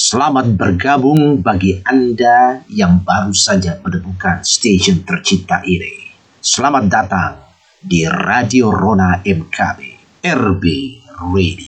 Selamat bergabung bagi Anda yang baru saja menemukan stasiun tercinta ini. Selamat datang di Radio Rona MKB, RB Radio.